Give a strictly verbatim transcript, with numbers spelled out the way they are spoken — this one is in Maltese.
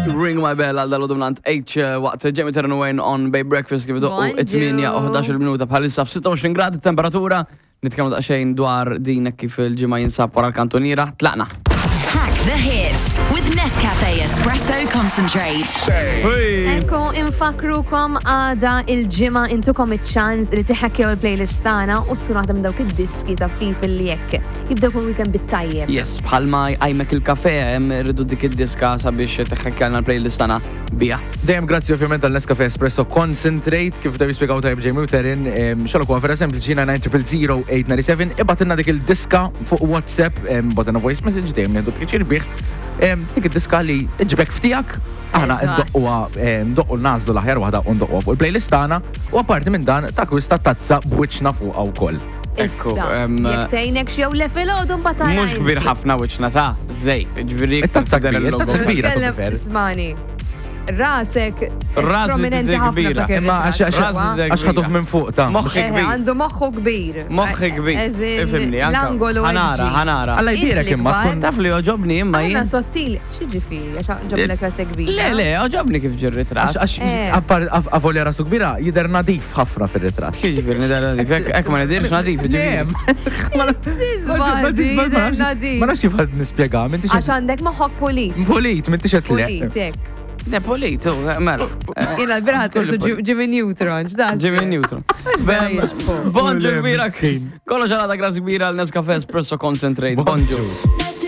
Ring my bell għal dal-għodum lant H waqt Jamie Turner Wayne on Bay Breakfast kif doqqu it-tminja u ħdax-il minuta bħalissa f-sitawx gradi temperatura. Nitkellmu daqsxejn dwar din kif il-ġimgħa jinsab wara l-kantoniera. Tlaqna. Hack the hits with Nescafe Espresso Concentrate. Ekku, infakrukom għada il-ġimgħa intukom iċ-ċans li tiħekkew il-playlist tagħna u tkun waħda minn dawk id-diski ta' fif li jekk. Jibdew kull weekend bit-tajjeb. Yes, bħalma jqajmek il-kafe hemm irridu dik id-diska sabiex tiħekkelna l-playlist tagħna bija. Dejjem grazzi ovvjament għal Nescafe Espresso Concentrate kif dew jispjegaw tajb Jamie Terin, xogħol huwa vera sempliċi nine triple zero eight nine seven ibatilna dik il-diska fuq WhatsApp, botanna voice message dejjem nieħdu pjaċir bih. Dik id-diska li ġibek ftijak, aħna ndoqquha ndoqqu l-nażlu l-aħjar waħda u ndoqquha fuq il-playlist tagħna u apparti minn dan takwista tazza b'wiċċna fuqha wkoll. Issa, jekk tgħinek xew lefel għodhom batajn. Mhux kbir ħafna wiċċna ta' żejt, ġifieri it-tazza kbira, it-tazza kbira. Ismani. Rasek Rasek prominenti ħafna ta' kien. Imma għax ħaduh minn fuq ta' moħħi kbir. Għandu moħħu kbir. Moħħi kbir. Ifhimni, l-angolu ħanara, ħanara. Alla jbierek imma tkun taf li oġobni imma jien. Aħna sottili, xi ġifieri għax ġoblek rasek kbir. Le, le, oġobni kif ġir ritratt. Għax avolja rasu kbira jidher nadif ħafna fir-ritratt. Xi ġifieri nidher nadif, hekk ma nidirx nadif. Ma nafx kif ħad nispjega, minti għax għandek moħħok polit. Polit, minti xed Polit, Le, polit, u, mela. Jena l-biraħat kursu Jimmy Neutron, ġda. Jimmy Neutron. Bonġu kbira. Kollox għalada grazzi kbira l-Nescafe Espresso Concentrate. Bonġu.